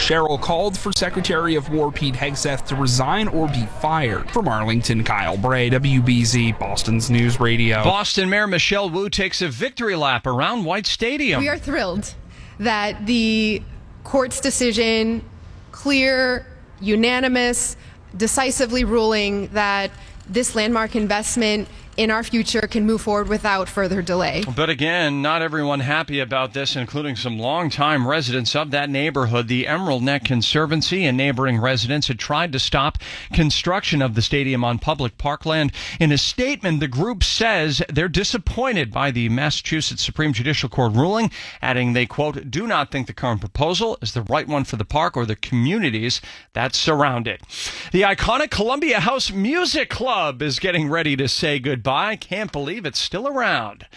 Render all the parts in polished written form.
Sherrill called for Secretary of War Pete Hegseth to resign or be fired. From Arlington, Kyle Bray, WBZ, Boston's News Radio. Boston Mayor Michelle Wu takes a victory lap around White Stadium. We are thrilled that the court's decision, clear, unanimous, decisively ruling that this landmark investment in our future can move forward without further delay. But again, not everyone happy about this, including some longtime residents of that neighborhood. The Emerald Neck Conservancy and neighboring residents had tried to stop construction of the stadium on public parkland. In a statement, the group says they're disappointed by the Massachusetts Supreme Judicial Court ruling, adding they, quote, do not think the current proposal is the right one for the park or the communities that surround it. The iconic Columbia House Music Club is getting ready to say goodbye. I can't believe it's still around.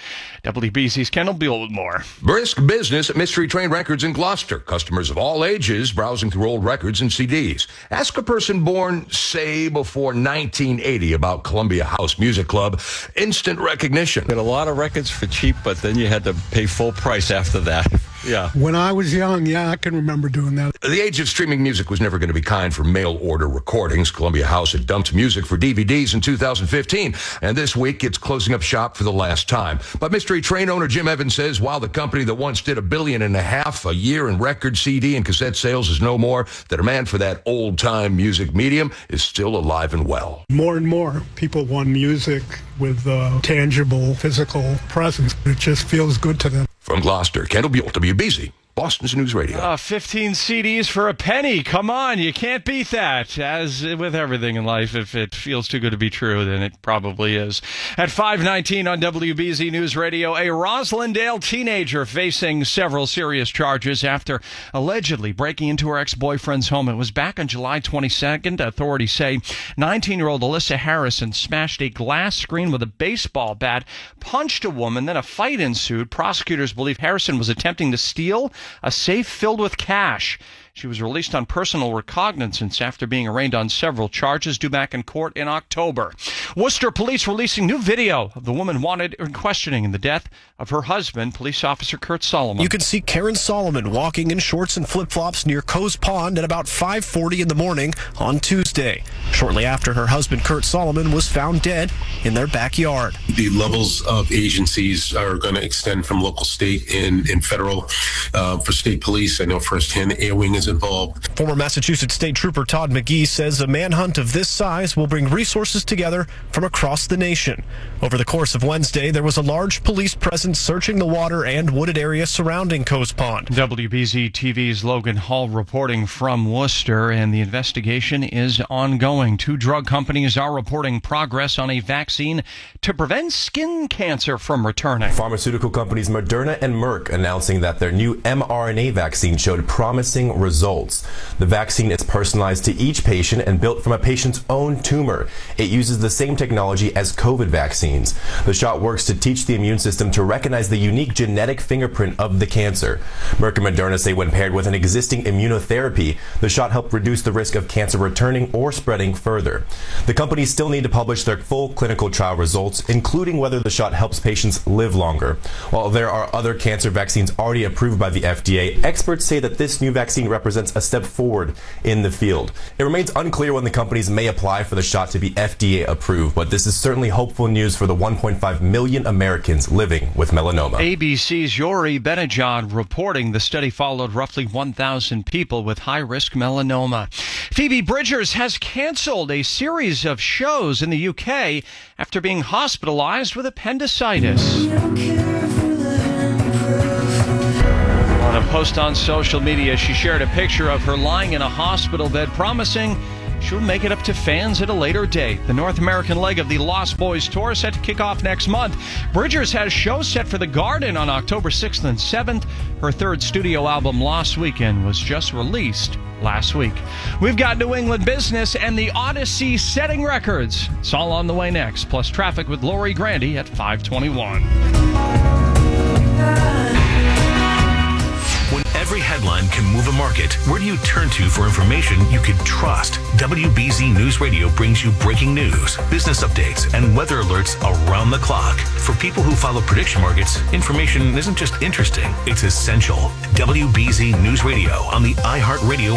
WBZ's Kendall Buell with more. Brisk business at Mystery Train Records in Gloucester. Customers of all ages browsing through old records and CDs. Ask a person born, say, before 1980 about Columbia House Music Club. Instant recognition. Got a lot of records for cheap, but then you had to pay full price after that. Yeah. When I was young, I can remember doing that. The age of streaming music was never going to be kind for mail order recordings. Columbia House had dumped music for DVDs in 2015, and this week it's closing up shop for the last time. But Mystery Train owner Jim Evans says while the company that once did $1.5 billion a year in record, CD, and cassette sales is no more, the demand for that old-time music medium is still alive and well. More and more people want music with tangible, physical presence. It just feels good to them. From Gloucester, Kendall Buell, WBZ, Boston's News Radio. 15 CDs for a penny. Come on, you can't beat that. As with everything in life, if it feels too good to be true, then it probably is. At 5:19 on WBZ News Radio, a Roslindale teenager facing several serious charges after allegedly breaking into her ex-boyfriend's home. It was back on July 22nd. Authorities say 19-year-old Alyssa Harrison smashed a glass screen with a baseball bat, punched a woman, then a fight ensued. Prosecutors believe Harrison was attempting to steal a safe filled with cash. She was released on personal recognizance after being arraigned on several charges due back in court in October. Worcester police releasing new video of the woman wanted in questioning in the death of her husband, police officer Kurt Solomon. You can see Karen Solomon walking in shorts and flip-flops near Coes Pond at about 5:40 in the morning on Tuesday, shortly after her husband Kurt Solomon was found dead in their backyard. The levels of agencies are going to extend from local, state, and federal. For state police, I know firsthand Air Wing is involved. Former Massachusetts State Trooper Todd McGee says a manhunt of this size will bring resources together from across the nation. Over the course of Wednesday, there was a large police presence searching the water and wooded area surrounding Coes Pond. WBZ TV's Logan Hall reporting from Worcester, and the investigation is ongoing. 2 drug companies are reporting progress on a vaccine to prevent skin cancer from returning. Pharmaceutical companies Moderna and Merck announcing that their new mRNA vaccine showed promising results. The vaccine is personalized to each patient and built from a patient's own tumor. It uses the same technology as COVID vaccines. The shot works to teach the immune system to recognize the unique genetic fingerprint of the cancer. Merck and Moderna say when paired with an existing immunotherapy, the shot helped reduce the risk of cancer returning or spreading further. The companies still need to publish their full clinical trial results, including whether the shot helps patients live longer. While there are other cancer vaccines already approved by the FDA, experts say that this new vaccine represents a step forward in the field. It remains unclear when the companies may apply for the shot to be FDA approved, but this is certainly hopeful news for the 1.5 million Americans living with melanoma. ABC's Yori Benajad reporting the study followed roughly 1,000 people with high-risk melanoma. Phoebe Bridgers has canceled a series of shows in the UK after being hospitalized with appendicitis. On a post on social media, she shared a picture of her lying in a hospital bed, promising she'll make it up to fans at a later date. The North American leg of the Lost Boys tour set to kick off next month. Bridgers has shows set for the Garden on October 6th and 7th. Her 3rd studio album, Lost Weekend, was just released last week. We've got New England business and the Odyssey setting records. It's all on the way next, plus traffic with Lori Grandy at 5:21. When every headline can move a market, where do you turn to for information you can trust? WBZ News Radio brings you breaking news, business updates, and weather alerts around the clock. For people who follow prediction markets, information isn't just interesting, it's essential. WBZ News Radio on the iHeartRadio